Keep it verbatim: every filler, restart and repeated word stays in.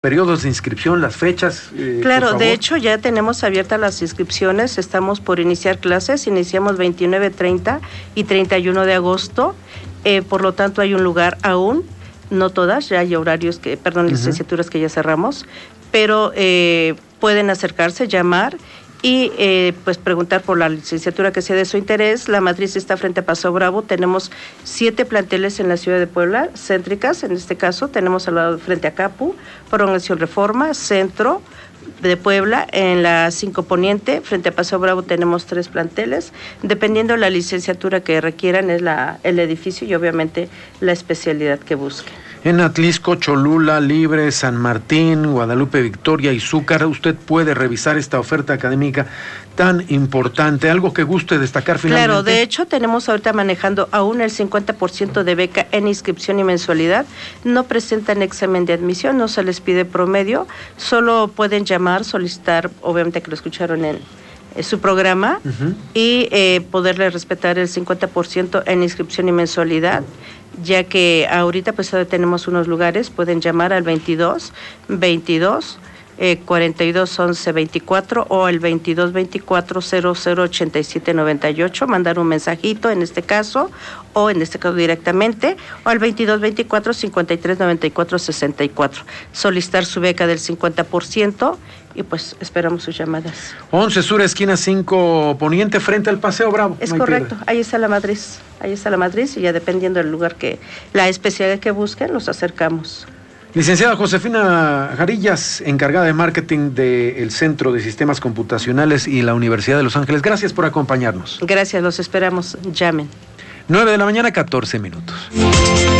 periodos de inscripción, las fechas. Eh, claro, de hecho ya tenemos abiertas las inscripciones, estamos por iniciar clases, iniciamos veintinueve, treinta y treinta y uno de agosto, eh, por lo tanto hay un lugar aún, no todas, ya hay horarios que, perdón, uh-huh. licenciaturas que ya cerramos, pero eh, pueden acercarse, llamar y eh, pues preguntar por la licenciatura que sea de su interés. La matriz está frente a Paseo Bravo, tenemos siete planteles en la ciudad de Puebla, céntricas, en este caso tenemos al lado frente a Capu, Prolongación Reforma, Centro de Puebla, en la cinco Poniente, frente a Paseo Bravo tenemos tres planteles, dependiendo de la licenciatura que requieran es la, el edificio y obviamente la especialidad que busquen. En Atlisco, Cholula, Libre, San Martín, Guadalupe, Victoria y Zúcar, usted puede revisar esta oferta académica tan importante. ¿Algo que guste destacar finalmente? Claro, de hecho tenemos ahorita manejando aún el cincuenta por ciento de beca en inscripción y mensualidad. No presentan examen de admisión, no se les pide promedio, solo pueden llamar, solicitar, obviamente que lo escucharon en su programa, uh-huh. y eh, poderle respetar el cincuenta por ciento en inscripción y mensualidad, ya que ahorita pues tenemos unos lugares, pueden llamar al veintidós, veintidós, eh, cuarenta y dos, once, veinticuatro o el veintidós, veinticuatro, cero cero, ochenta y siete, noventa y ocho, mandar un mensajito en este caso, o en este caso directamente, o al veintidós, veinticuatro, cincuenta y tres, noventa y cuatro, sesenta y cuatro, solicitar su beca del cincuenta por ciento y pues esperamos sus llamadas. once Sur, esquina cinco Poniente, frente al Paseo Bravo. Es no correcto, pierde. Ahí está la matriz, ahí está la matriz y ya dependiendo del lugar que, la especialidad que busquen, los acercamos. Licenciada Josefina Jarillas, encargada de marketing del Centro de Sistemas Computacionales y la Universidad de Los Ángeles, gracias por acompañarnos. Gracias, los esperamos, llamen. nueve de la mañana, catorce minutos.